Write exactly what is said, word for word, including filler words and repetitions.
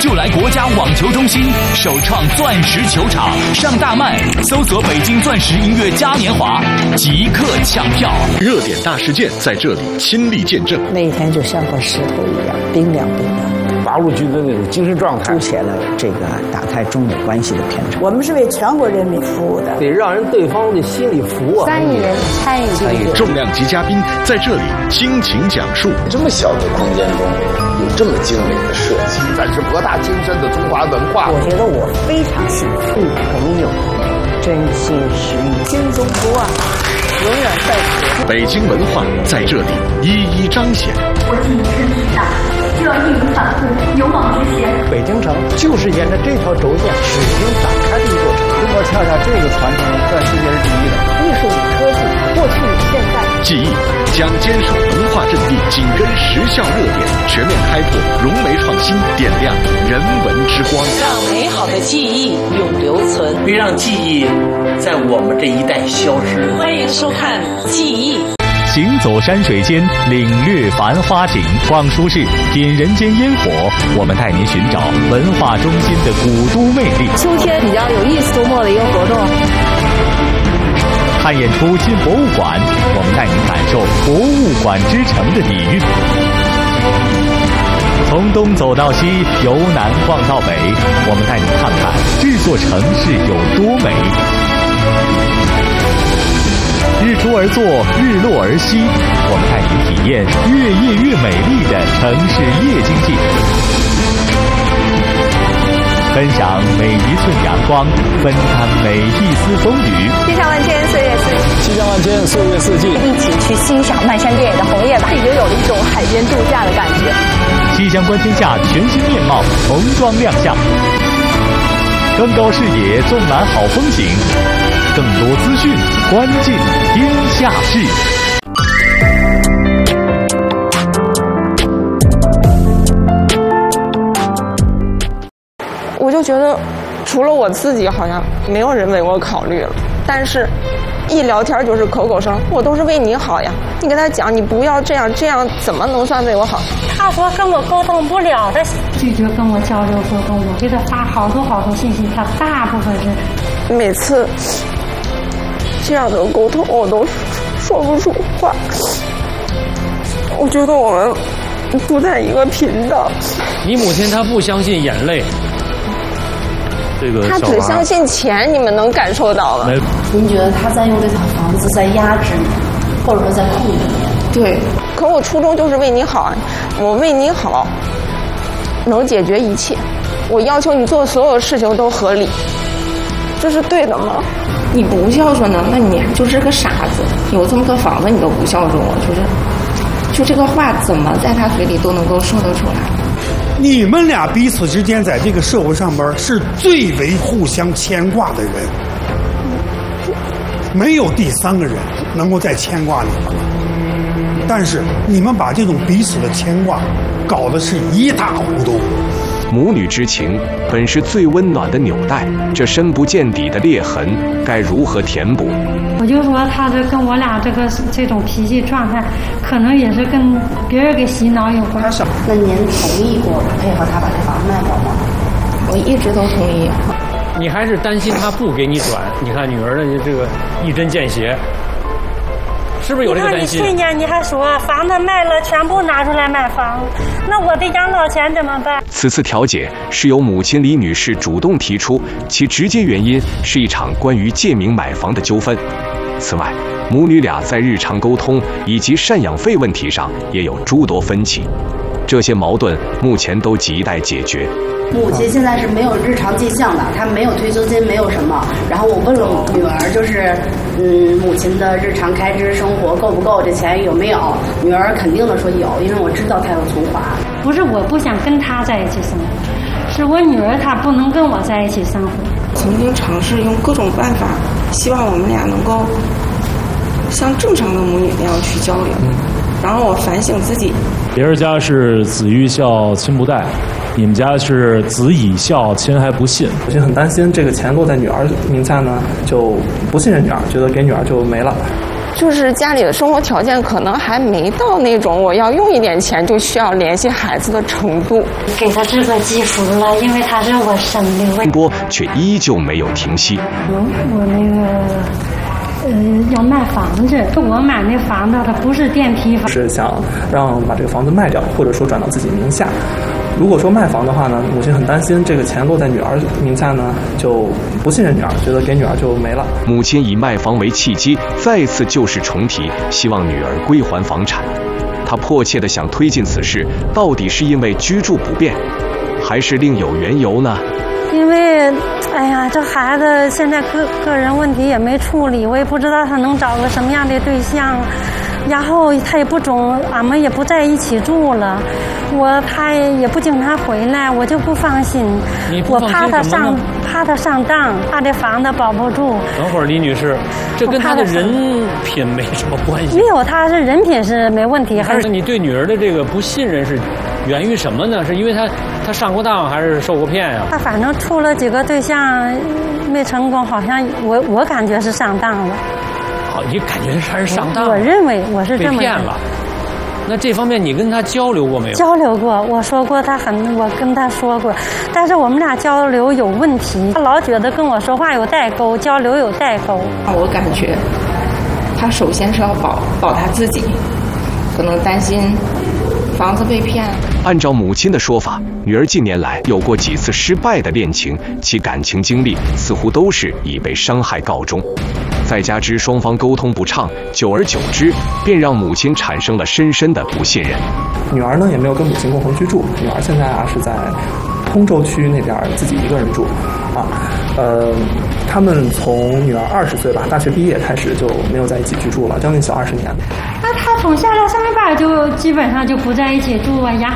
就来国家网球中心，首创钻石球场，上大麦搜索北京钻石音乐嘉年华，即刻抢票。 热点大事件在这里亲历见证， 那一天就像块石头一样冰凉冰凉， 八路军的那种精神状态， 凸显了这个打开中美关系的偏差。 我们是为全国人民服务的， 得让人对方的心里服啊。 三亿人参与参与， 重量级嘉宾在这里倾情讲述。 这么小的空间中有这么精美的设计， 展示博大精深的中华文化。 我觉得我非常幸福，朋友真心实意，心中不忘，永远在此。 北京文化在这里一一彰显。 国际是巨大，就要义无反顾，勇往直前。 北京城就是沿着这条轴线始终展开的一座城。中国恰恰这个传承在世界是第一的。 艺术与科技，过去与现在。 记忆将坚守文化阵地，紧跟时效热点，全面开拓融媒创新，点亮人文之光， 让美好的记忆永留存， 别让记忆在我们这一代消失。 欢迎收看《记忆》。 行走山水间，领略繁花景；逛书市，品人间烟火。我们带您寻找文化中心的古都魅力。 秋天比较有意思周末的一个活动。 看演出进博物馆，我们带您感受博物馆之城的底蕴。从东走到西，由南逛到北，我们带您看看这座城市有多美。日出而作，日落而息，我们带您体验越夜越美丽的城市夜经济。分享每一寸阳光，分担每一丝风雨。 气象万千，岁月四季。 气象万千，岁月四季。 一起去欣赏漫山遍野的红叶吧，已经有了一种海边度假的感觉。 气象观天下全新面貌重装亮相，更高视野，纵览好风景。更多资讯，关进天下事。 我就觉得，除了我自己，好像没有人为我考虑了。但是，一聊天就是口口声，我都是为你好呀。你跟他讲，你不要这样，这样怎么能算为我好？ 他说跟我沟通不了的，拒绝跟我交流沟通。我给他发好多好多信息，他大部分是每次这样的沟通，我都说不出话。我觉得我们不在一个频道。 你母亲她不相信眼泪。这个他只相信钱，你们能感受到了。 您觉得他在用这套房子在压制你，或者说在控制你？ 对，可我初衷就是为你好，我为你好，能解决一切。我要求你做所有事情都合理，这是对的吗？ 你不孝顺呢，那你就是个傻子。有这么个房子你都不孝顺我，就是就这个话怎么在他嘴里都能够说得出来？ 你们俩彼此之间在这个社会上边是最为互相牵挂的人，没有第三个人能够再牵挂你们了。但是你们把这种彼此的牵挂搞得是一塌糊涂。 母女之情本是最温暖的纽带，这深不见底的裂痕该如何填补？ 我就说他这跟我俩这个这种脾气状态，可能也是跟别人给洗脑有关。 那您同意过配合他把这房子卖掉吗？ 我一直都同意。 你还是担心他不给你转？你看女儿的这个一针见血，是不是有这个担心？ 你看你去年你还说房子卖了，全部拿出来买房，那我的养老钱怎么办？ 此次调解是由母亲李女士主动提出，其直接原因是一场关于借名买房的纠纷。此外，母女俩在日常沟通以及赡养费问题上也有诸多分歧，这些矛盾目前都亟待解决。 母亲现在是没有日常进项的，她没有退休金，没有什么。然后我问了我女儿，就是嗯，母亲的日常开支生活够不够，这钱有没有？女儿肯定的说有，因为我知道她有存款。 不是我不想跟她在一起生活，是我女儿她不能跟我在一起生活。 曾经尝试用各种办法，希望我们俩能够像正常的母女那样去交流。然后我反省自己， 别人家是子欲孝亲不待，你们家是子以孝亲还不信。 我就很担心这个钱落在女儿名下呢，就不信任女儿，觉得给女儿就没了。 就是家里的生活条件可能还没到那种我要用一点钱就需要联系孩子的程度。 给他这个积福了，因为他是我生的。 风波却依旧没有停息。 我我那个呃要卖房子，我买那房子它不是电梯房， 是想让把这个房子卖掉，或者说转到自己名下。如果说卖房的话呢，母亲很担心这个钱落在女儿名下呢，就不信任女儿，觉得给女儿就没了。 母亲以卖房为契机，再次旧事重提，希望女儿归还房产。她迫切地想推进此事，到底是因为居住不便，还是另有缘由呢？ 因为，哎呀，这孩子现在个个人问题也没处理，我也不知道他能找个什么样的对象。然后他也不总，俺们也不在一起住了，我他也不经常回来，我就不放心。我怕他上，怕他上当，怕这房子保不住。 等会儿，李女士，这跟他的人品没什么关系。 没有，他是人品是没问题。 还是你对女儿的这个不信任是源于什么呢？是因为他他上过当，还是受过骗呀？ 他反正处了几个对象没成功，好像我我感觉是上当了。 你感觉他是上当？ 我认为我是这么被骗了。那这方面你跟他交流过没有？ 交流过，我说过他很，我跟他说过，但是我们俩交流有问题，他老觉得跟我说话有代沟，交流有代沟。 我感觉他首先是要保保他自己，可能担心房子被骗。 按照母亲的说法，女儿近年来有过几次失败的恋情，其感情经历似乎都是以被伤害告终。再加之双方沟通不畅，久而久之，便让母亲产生了深深的不信任。 女儿呢也没有跟母亲共同居住，女儿现在啊是在通州区那边自己一个人住，啊，呃，他们从女儿二十岁吧，大学毕业开始就没有在一起居住了，将近小二十年。 那他从下了上班就基本上就不在一起住啊，然